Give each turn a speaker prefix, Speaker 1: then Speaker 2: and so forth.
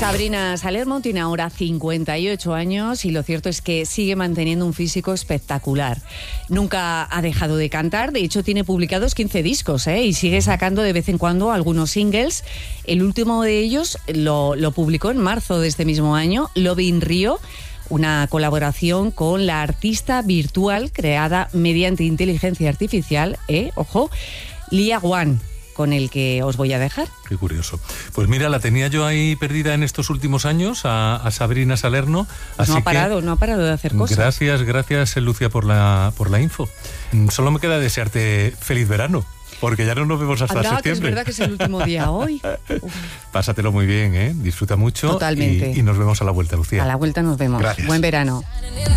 Speaker 1: Sabrina Salerno tiene ahora 58 años y lo cierto es que sigue manteniendo un físico espectacular. Nunca ha dejado de cantar, de hecho tiene publicados 15 discos y sigue sacando de vez en cuando algunos singles. El último de ellos lo publicó en marzo de este mismo año, Love in Rio, una colaboración con la artista virtual creada mediante inteligencia artificial, ojo, Lia One, con el que os voy a dejar.
Speaker 2: Qué curioso. Pues mira, la tenía yo ahí perdida en estos últimos años, a Sabrina Salerno. Así
Speaker 1: no ha parado de hacer cosas.
Speaker 2: Gracias, Lucia, por la info. Solo me queda desearte feliz verano, porque ya no nos vemos hasta septiembre.
Speaker 1: Que es verdad que es el último día hoy.
Speaker 2: Pásatelo muy bien, disfruta mucho.
Speaker 1: Totalmente.
Speaker 2: Y nos vemos a la vuelta, Lucía.
Speaker 1: A la vuelta nos vemos.
Speaker 2: Gracias.
Speaker 1: Buen verano.